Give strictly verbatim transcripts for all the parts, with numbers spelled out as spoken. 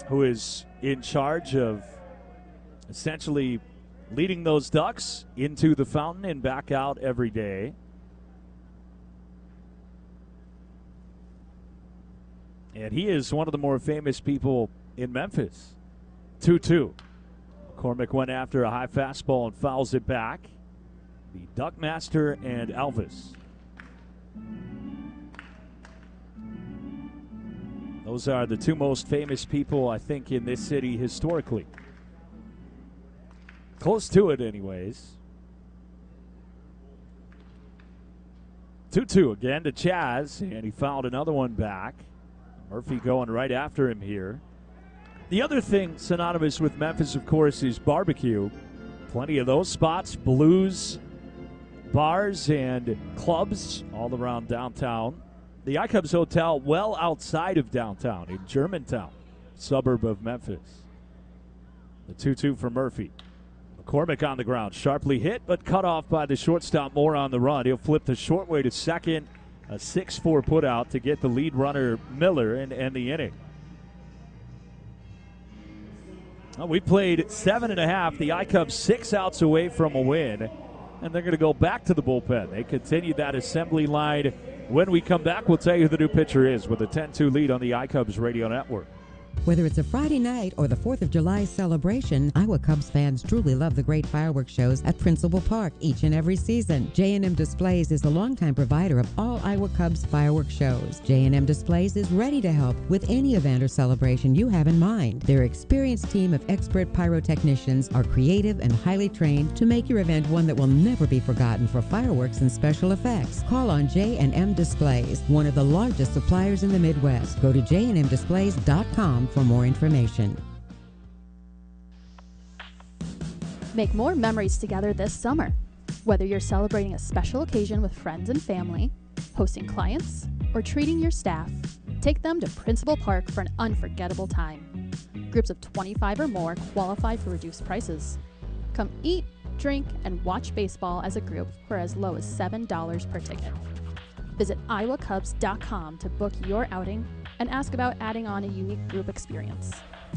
who is in charge of essentially leading those ducks into the fountain and back out every day. And he is one of the more famous people in Memphis. two two. McCormick went after a high fastball and fouls it back. The Duckmaster and Elvis. Those are the two most famous people, I think, in this city historically. Close to it, anyways. two two again to Chaz, and he fouled another one back. Murphy going right after him here. The other thing synonymous with Memphis, of course, is barbecue. Plenty of those spots, blues, bars, and clubs all around downtown. The iCubs Hotel well outside of downtown in Germantown, suburb of Memphis. The two two for Murphy. McCormick on the ground, sharply hit, but cut off by the shortstop Moore on the run. He'll flip the short way to second, a six four put out to get the lead runner Miller and end the inning. Well, we played seven and a half. The iCubs six outs away from a win, and they're going to go back to the bullpen. They continue that assembly line. When we come back, we'll tell you who the new pitcher is with a ten two lead on the iCubs Radio Network. Whether it's a Friday night or the fourth of July celebration, Iowa Cubs fans truly love the great fireworks shows at Principal Park each and every season. J and M Displays is the longtime provider of all Iowa Cubs fireworks shows. J and M Displays is ready to help with any event or celebration you have in mind. Their experienced team of expert pyrotechnicians are creative and highly trained to make your event one that will never be forgotten for fireworks and special effects. Call on J and M Displays, one of the largest suppliers in the Midwest. Go to j and m displays dot com for more information. Make more memories together this summer. Whether you're celebrating a special occasion with friends and family, hosting clients, or treating your staff, take them to Principal Park for an unforgettable time. Groups of twenty-five or more qualify for reduced prices. Come eat, drink, and watch baseball as a group for as low as seven dollars per ticket. Visit iowa cubs dot com to book your outing and ask about adding on a unique group experience.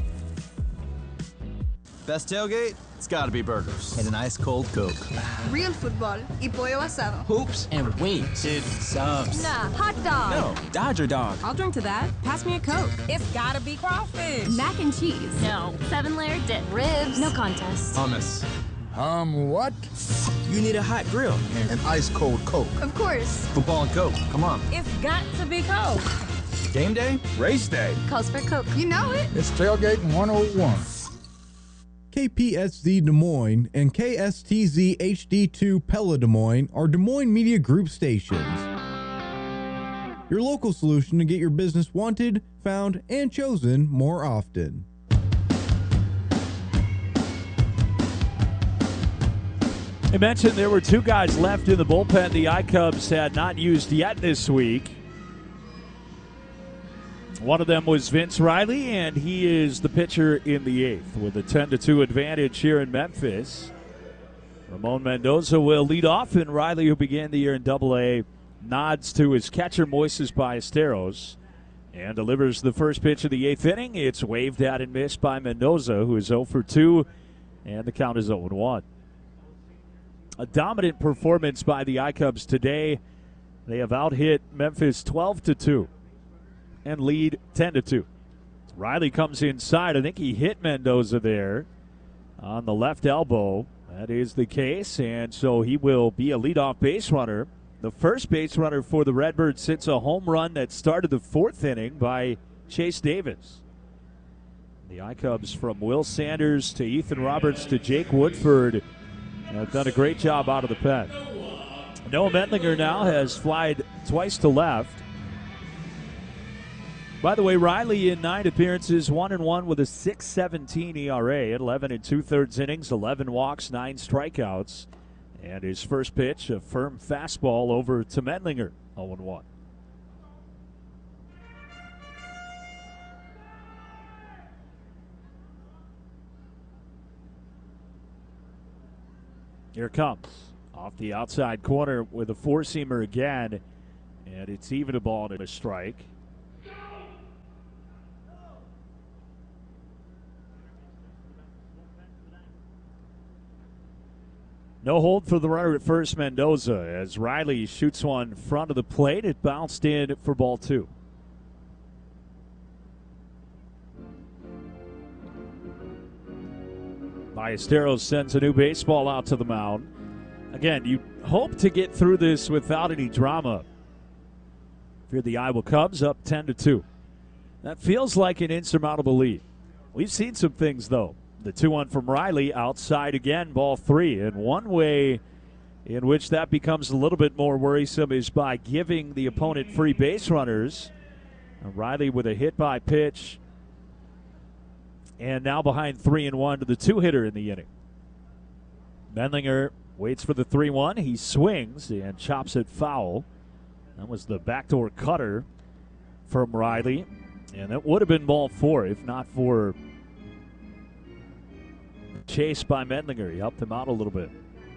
Best tailgate? It's gotta be burgers. And an ice cold Coke. Real football y pollo asado. Hoops and wings. Dude, subs. Nah, hot dog. No, Dodger dog. I'll drink to that. Pass me a Coke. It's gotta be crawfish. Mac and cheese. No. Seven layer dip. Ribs. No contest. Hummus. Um, what? You need a hot grill. An ice cold Coke. Of course. Football and Coke. Come on. It's got to be Coke. Game day? Race day. Calls for Coke. You know it. It's Tailgating one oh one. K P S Z Des Moines and K S T Z H D two Pella Des Moines are Des Moines Media Group stations. Your local solution to get your business wanted, found, and chosen more often. I mentioned there were two guys left in the bullpen the iCubs had not used yet this week. One of them was Vince Riley, and he is the pitcher in the eighth with a ten to two advantage here in Memphis. Ramon Mendoza will lead off, and Riley, who began the year in double A, nods to his catcher Moises Ballesteros and delivers the first pitch of the eighth inning. It's waved at and missed by Mendoza, who is oh for two, and the count is oh and one. A dominant performance by the iCubs today. They have out-hit Memphis twelve to two. And lead ten to two. Riley comes inside. I think he hit Mendoza there on the left elbow. That is the case, and so he will be a leadoff base runner. The first base runner for the Redbirds since a home run that started the fourth inning by Chase Davis. The iCubs, from Will Sanders to Ethan Roberts to Jake Woodford, have done a great job out of the pen. Noah Mentlinger now has flied twice to left. By the way, Riley in nine appearances, one and one with a six seventeen E R A, eleven and two-thirds innings, eleven walks, nine strikeouts. And his first pitch, a firm fastball over to Mentlinger, oh and one. Here it comes. Off the outside corner with a four-seamer again. And it's even a ball and a strike. No hold for the runner at first, Mendoza, as Riley shoots one front of the plate. It bounced in for ball two. Ballesteros sends a new baseball out to the mound. Again, you hope to get through this without any drama. If you're the Iowa Cubs, up ten to two. That feels like an insurmountable lead. We've seen some things, though. The two one from Riley, outside again, ball three. And one way in which that becomes a little bit more worrisome is by giving the opponent free base runners. And Riley with a hit by pitch. And now behind three and one to the two-hitter in the inning. Mendlinger waits for the three one. He swings and chops it foul. That was the backdoor cutter from Riley. And that would have been ball four if not for chase by Mendlinger. He helped him out a little bit.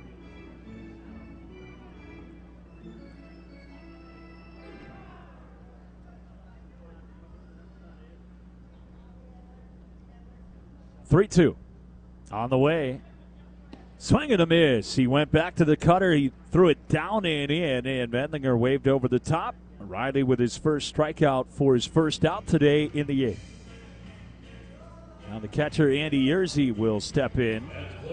three two on the way. Swing and a miss. He went back to the cutter. He threw it down and in, and Mendlinger waved over the top. Riley with his first strikeout for his first out today in the eighth. Now the catcher, Andy Yerzy, will step in.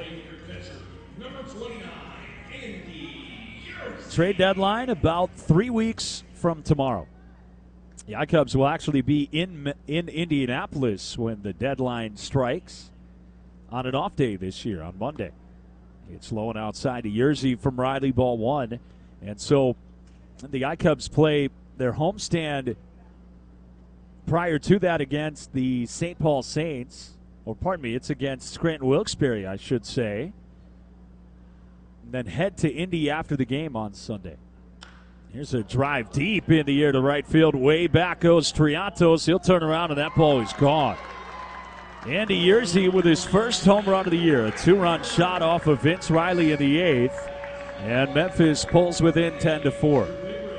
Trade deadline about three weeks from tomorrow. The iCubs will actually be in in Indianapolis when the deadline strikes on an off day this year on Monday. It's low and outside to Yerzy from Riley, ball one. And so the iCubs play their homestand prior to that against the Saint Paul Saints. Or pardon me, it's against Scranton Wilkes-Barre, I should say. And then head to Indy after the game on Sunday. Here's a drive deep in the air to right field. Way back goes Triantos. He'll turn around, and that ball is gone. Andy Yerzy with his first home run of the year. A two-run shot off of Vince Riley in the eighth. And Memphis pulls within ten to four.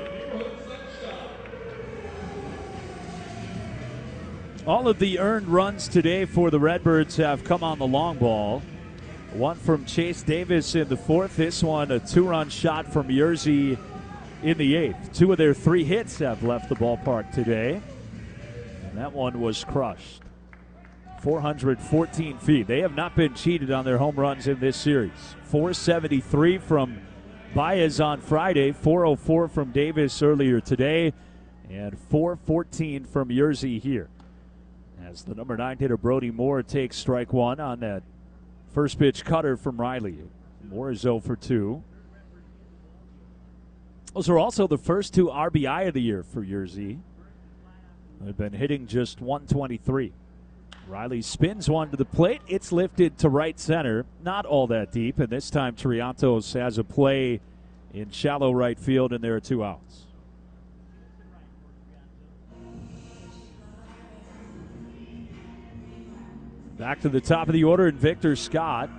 All of the earned runs today for the Redbirds have come on the long ball. One from Chase Davis in the fourth. This one, a two-run shot from Yerzy in the eighth. Two of their three hits have left the ballpark today. And that one was crushed. four hundred fourteen feet. They have not been cheated on their home runs in this series. four seventy-three from Baez on Friday, four oh four from Davis earlier today, and four fourteen from Yerzy here. As the number nine hitter Brody Moore takes strike one on that first pitch cutter from Riley. Moore is oh for two. Those are also the first two R B I of the year for Yerzy. They've been hitting just one twenty-three. Riley spins one to the plate. It's lifted to right center. Not all that deep, and this time Triantos has a play in shallow right field, and there are two outs. Back to the top of the order, and Victor Scott.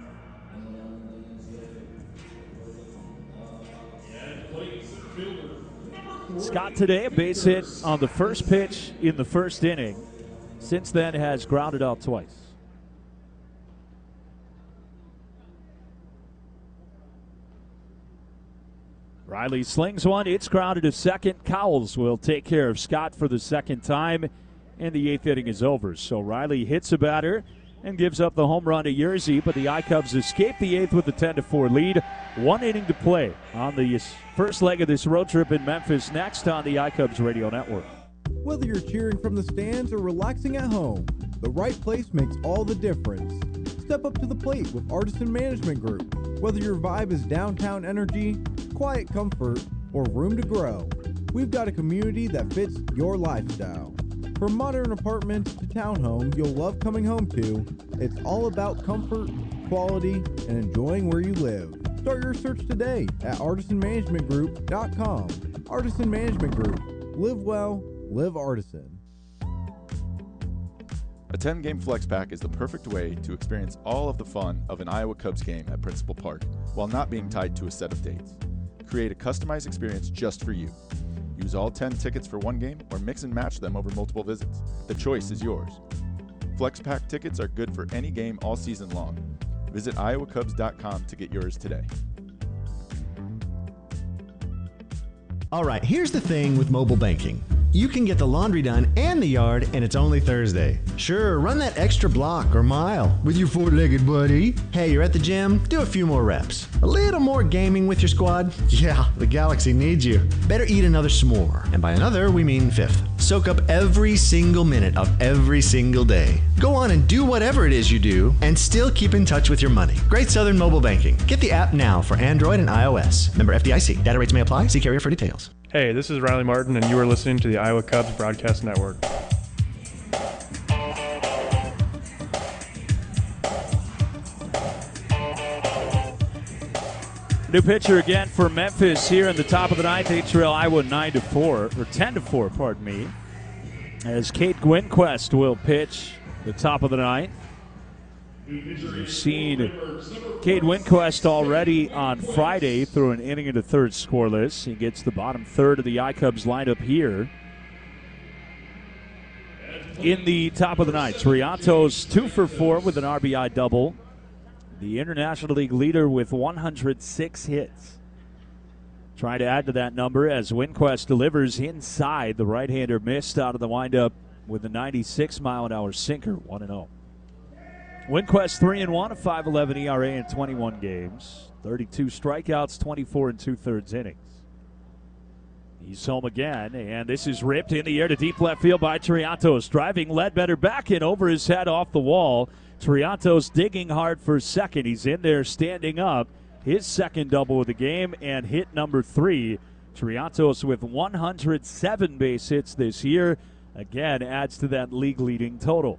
Scott today, a base hit on the first pitch in the first inning. Since then has grounded out twice. Riley slings one. It's grounded to second. Cowles will take care of Scott for the second time, and the eighth inning is over. So Riley hits a batter and gives up the home run to Yerzy, but the iCubs escape the eighth with a ten to four lead. One inning to play on the first leg of this road trip in Memphis, next on the iCubs Radio Network. Whether you're cheering from the stands or relaxing at home, the right place makes all the difference. Step up to the plate with Artisan Management Group. Whether your vibe is downtown energy, quiet comfort, or room to grow, we've got a community that fits your lifestyle. From modern apartments to townhomes you'll love coming home to, it's all about comfort, quality, and enjoying where you live. Start your search today at artisan management group dot com. Artisan Management Group. Live well, live Artisan. A ten-game flex pack is the perfect way to experience all of the fun of an Iowa Cubs game at Principal Park while not being tied to a set of dates. Create a customized experience just for you. Use all ten tickets for one game or mix and match them over multiple visits. The choice is yours. Flex pack tickets are good for any game all season long. Visit iowa cubs dot com to get yours today. All right, here's the thing with mobile banking. You can get the laundry done and the yard, and it's only Thursday. Sure, run that extra block or mile with your four-legged buddy. Hey, you're at the gym? Do a few more reps. A little more gaming with your squad? Yeah, the Galaxy needs you. Better eat another s'more. And by another, we mean fifth. Soak up every single minute of every single day. Go on and do whatever it is you do, and still keep in touch with your money. Great Southern Mobile Banking. Get the app now for Android and iOS. Member F D I C. Data rates may apply. See carrier for details. Hey, this is Riley Martin, and you are listening to the Iowa Cubs Broadcast Network. New pitcher again for Memphis here in the top of the ninth. They trail Iowa nine to four, or ten to four, pardon me. As Kate Gwynquest will pitch the top of the ninth. We've seen Cade Winquest already on Friday through an inning into third scoreless. He gets the bottom third of the iCubs lineup here. In the top of the ninth, Triantos two for four with an R B I double. The International League leader with one hundred six hits. Trying to add to that number as Winquest delivers inside. The right-hander missed out of the windup with a ninety-six mile an hour sinker, one and oh. Winquest three and one, a five eleven E R A in twenty-one games. thirty-two strikeouts, twenty-four and two-thirds innings. He's home again, and this is ripped in the air to deep left field by Triantos. Driving Ledbetter back in over his head off the wall. Triantos digging hard for second. He's in there standing up. His second double of the game and hit number three. Triantos with one hundred seven base hits this year. Again, adds to that league-leading total.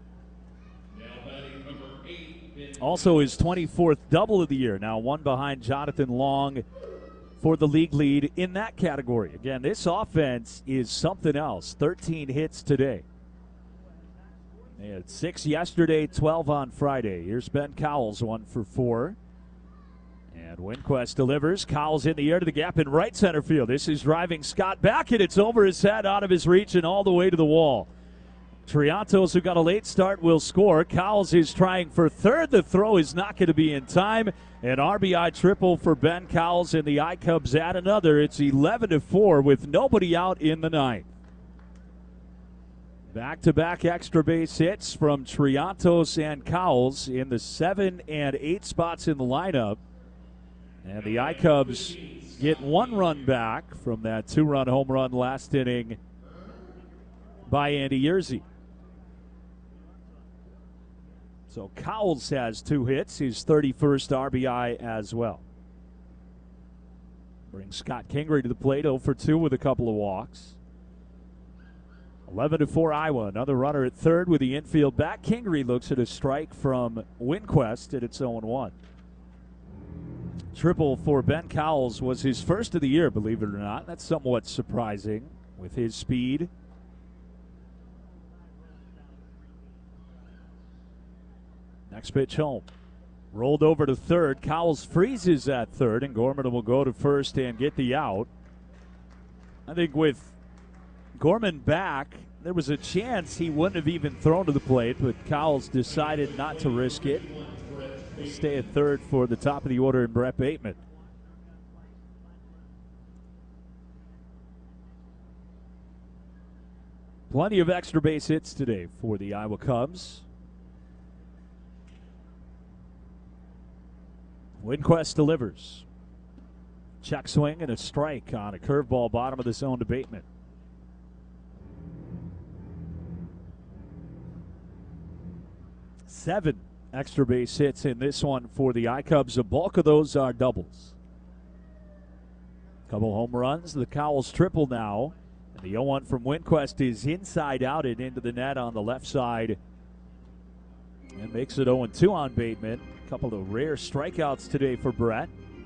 Also his twenty-fourth double of the year, now one behind Jonathan Long for the league lead in that category. Again, this offense is something else. thirteen hits today. They had six yesterday, twelve on Friday. Here's Ben Cowles, one for four. And Winquest delivers. Cowles in the air to the gap in right center field. This is driving Scott back, and it's over his head, out of his reach, and all the way to the wall. Triantos, who got a late start, will score. Cowles is trying for third. The throw is not going to be in time. An R B I triple for Ben Cowles, and the iCubs add another. It's eleven to four with nobody out in the ninth. Back-to-back extra base hits from Triantos and Cowles in the seven and eight spots in the lineup. And the iCubs get one run back from that two-run home run last inning by Andy Yerzy. So Cowles has two hits, his thirty-first R B I as well. Brings Scott Kingery to the plate, oh for two with a couple of walks. eleven to four Iowa, another runner at third with the infield back. Kingery looks at a strike from Winquest, and it's oh one. Triple for Ben Cowles was his first of the year, believe it or not. That's somewhat surprising with his speed. Next pitch home. Rolled over to third. Cowles freezes at third, and Gorman will go to first and get the out. I think with Gorman back, there was a chance he wouldn't have even thrown to the plate, but Cowles decided not to risk it. Stay at third for the top of the order in Brett Bateman. Plenty of extra base hits today for the Iowa Cubs. Winquest delivers. Check swing and a strike on a curveball bottom of the zone to Bateman. Seven extra base hits in this one for the iCubs. A bulk of those are doubles. Couple home runs. The Cowles triple now. And the oh one from Winquest is inside out and into the net on the left side. And makes it oh two on Bateman. A couple of rare strikeouts today for Brett.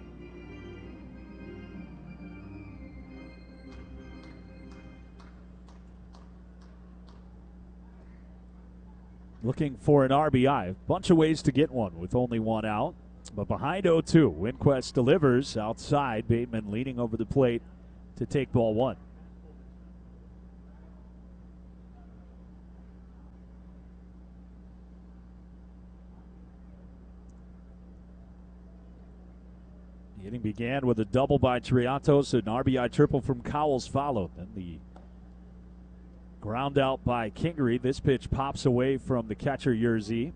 Looking for an R B I. A bunch of ways to get one with only one out. But behind oh two, Winquest delivers outside. Bateman leaning over the plate to take ball one. The The inning began with a double by Triantos, an R B I triple from Cowles followed. Then the ground out by Kingery. This pitch pops away from the catcher, Yerzy.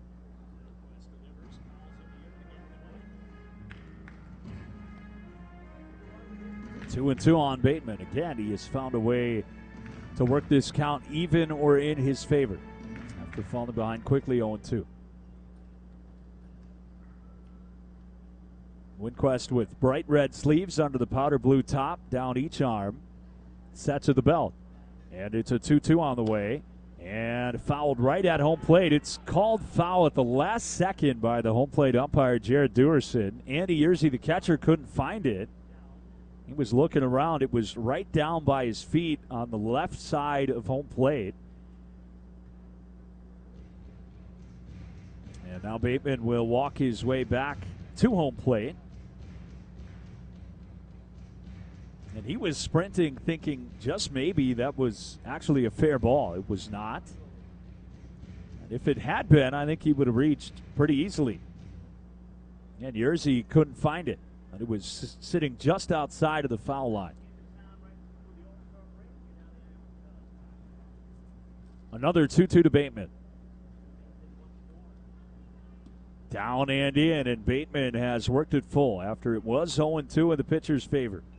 Two and two on Bateman. Again, he has found a way to work this count even or in his favor after falling behind quickly. oh and two. Winquest with bright red sleeves under the powder blue top, down each arm, set to the belt. And it's a two two on the way, and fouled right at home plate. It's called foul at the last second by the home plate umpire, Jared Duerson. Andy Yerzy, the catcher, couldn't find it. He was looking around. It was right down by his feet on the left side of home plate. And now Bateman will walk his way back to home plate. And he was sprinting, thinking just maybe that was actually a fair ball. It was not. And if it had been, I think he would have reached pretty easily. And Yerzy couldn't find it. And it was s- sitting just outside of the foul line. Another two two to Bateman. Down and in, and Bateman has worked it full after it was oh and two in the pitcher's favor.